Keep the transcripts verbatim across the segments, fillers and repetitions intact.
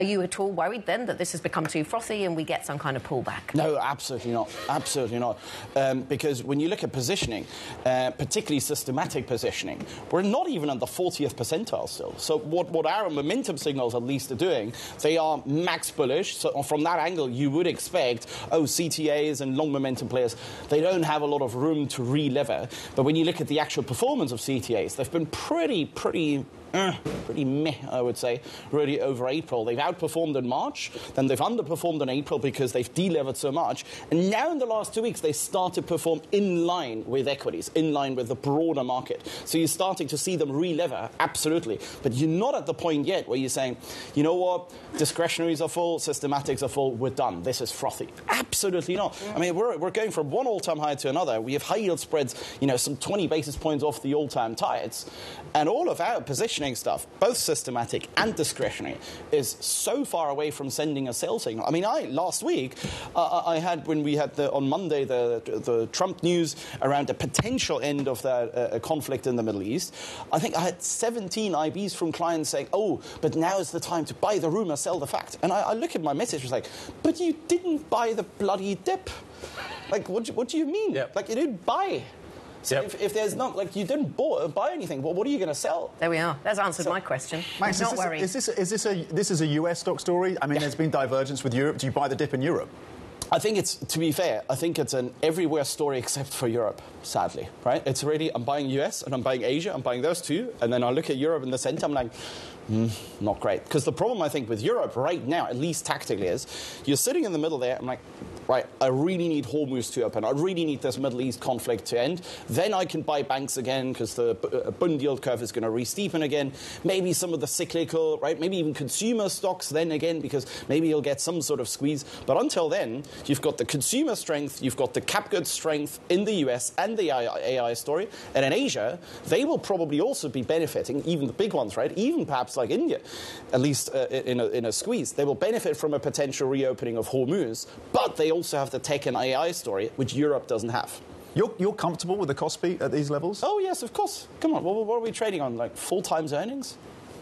Are you at all worried then that this has become too frothy and we get some kind of pullback? No, absolutely not. Absolutely not. Um, because when you look at positioning, uh, particularly systematic positioning, we're not even at the fortieth percentile still. So what, what our momentum signals at least are doing, they are max bullish. So from that angle, you would expect, oh, C T As and long momentum players, they don't have a lot of room to re-lever. But when you look at the actual performance of C T As, they've been pretty, pretty... Uh, pretty meh, I would say, really over April. They've outperformed in March, then they've underperformed in April because they've delevered so much. And now in the last two weeks, they start to perform in line with equities, in line with the broader market. So you're starting to see them re-lever, absolutely. But you're not at the point yet where you're saying, you know what, discretionaries are full, systematics are full, we're done. This is frothy. Absolutely not. I mean, we're, we're going from one all-time high to another. We have high-yield spreads, you know, some twenty basis points off the all-time tights. And all of our position stuff, both systematic and discretionary, is so far away from sending a sell signal. I mean, I last week uh, I had when we had the, on Monday the the Trump news around the potential end of that uh, conflict in the Middle East. I think I had seventeen I Bs from clients saying, "Oh, but now is the time to buy the rumor, sell the fact." And I, I look at my message, was like, "But you didn't buy the bloody dip. Like, what? What do you mean? Yep. Like, you didn't buy." So yep. if, if there's not, like, you didn't buy, buy anything, well, what are you going to sell? There we are. That's answered so, my question. Max, not is this, worried. Is this, is this a this is a U S stock story? I mean, yeah. There's been divergence with Europe. Do you buy the dip in Europe? I think it's, to be fair, I think it's an everywhere story except for Europe, sadly, right? It's really, I'm buying U S and I'm buying Asia, I'm buying those two, and then I look at Europe in the center, I'm like, mm, not great. Because the problem, I think, with Europe right now, at least tactically, is you're sitting in the middle there, I'm like, right, I really need Hormuz to open. I really need this Middle East conflict to end. Then I can buy banks again because the uh, Bund yield curve is going to re-steepen again. Maybe some of the cyclical, right? Maybe even consumer stocks then again because maybe you'll get some sort of squeeze. But until then, you've got the consumer strength, you've got the cap goods strength in the U S and the A I story. And in Asia, they will probably also be benefiting, even the big ones, right? Even perhaps like India, at least uh, in, a, in a squeeze. They will benefit from a potential reopening of Hormuz, but they also have the tech and A I story, which Europe doesn't have. You're, you're comfortable with the cost beat at these levels? Oh, yes, of course. Come on, what, what are we trading on? Like full times earnings?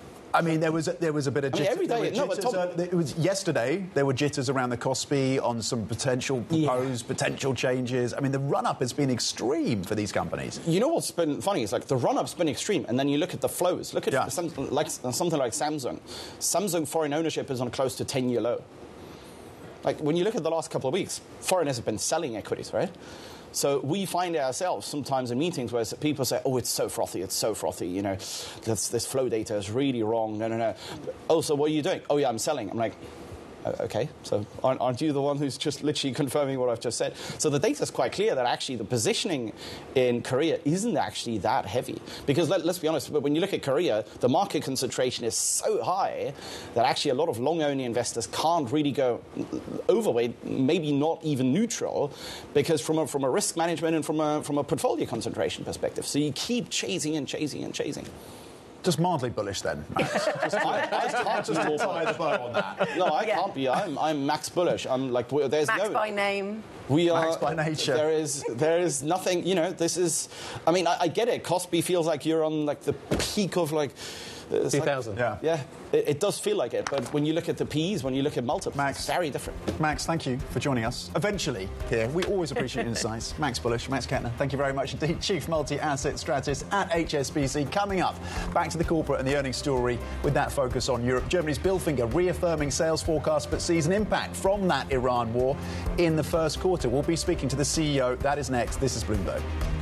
I mean, there was a, there was a bit of I mean, jitters. every day, There were no, but jitters, Tom- uh, it was yesterday. There were jitters around the Kospi on some potential proposed Yeah. potential changes. I mean, the run-up has been extreme for these companies. You know what's been funny? It's like the run-up's been extreme, and then you look at the flows. Look at Yeah. something like something like Samsung. Samsung foreign ownership is on close to ten-year low. Like, when you look at the last couple of weeks, foreigners have been selling equities, right? So we find ourselves sometimes in meetings where people say, oh, it's so frothy, it's so frothy, you know, this, this flow data is really wrong, no, no, no. Oh, so what are you doing? Oh, yeah, I'm selling. I'm like, OK, so aren't, aren't you the one who's just literally confirming what I've just said? So the data's quite clear that actually the positioning in Korea isn't actually that heavy. Because let, let's be honest, when you look at Korea, the market concentration is so high that actually a lot of long-only investors can't really go overweight, maybe not even neutral, because from a, from a risk management and from a, from a portfolio concentration perspective. So you keep chasing and chasing and chasing. Just mildly bullish, then, Max. just, I, I can't just tie the bow on that. No, I Yeah. can't be. I'm, I'm max bullish. I'm like, there's Max no... by name. We are, Max by nature. There is, there is nothing, you know, this is... I mean, I, I get it. Kospi feels like you're on, like, the peak of, like... two thousand. Like, yeah. Yeah, it, it does feel like it. But when you look at the P Es, when you look at multiples, Max, it's very different. Max, thank you for joining us. Eventually, here, we always appreciate insights. Max Bullish, Max Kettner, thank you very much indeed. Chief Multi-Asset Strategist at H S B C. Coming up, back to the corporate and the earnings story with that focus on Europe. Germany's Bilfinger reaffirming sales forecast but sees an impact from that Iran war in the first quarter. We'll be speaking to the C E O. That is next. This is Bloomberg.